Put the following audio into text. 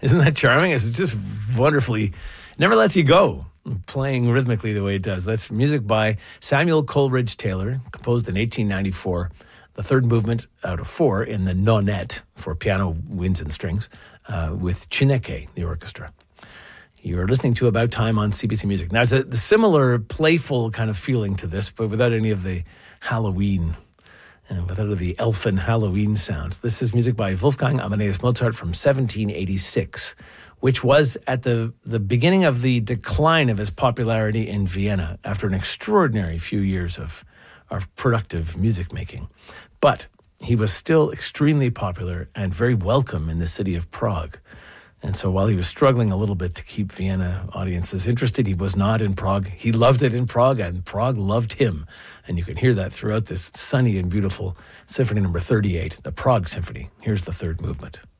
Isn't that charming? It's just wonderfully, never lets you go, playing rhythmically the way it does. That's music by Samuel Coleridge Taylor, composed in 1894. The third movement out of 4 in the nonette for piano, winds, and strings, with Chineke, the orchestra. You're listening to About Time on CBC Music. Now, there's a similar playful kind of feeling to this, but without any of the Halloween and without the elfin Halloween sounds. This is music by Wolfgang Amadeus Mozart from 1786, which was at the beginning of the decline of his popularity in Vienna after an extraordinary few years of productive music making. But he was still extremely popular and very welcome in the city of Prague. And so while he was struggling a little bit to keep Vienna audiences interested, he was not in Prague. He loved it in Prague, and Prague loved him. And you can hear that throughout this sunny and beautiful Symphony number 38, the Prague Symphony. Here's the third movement.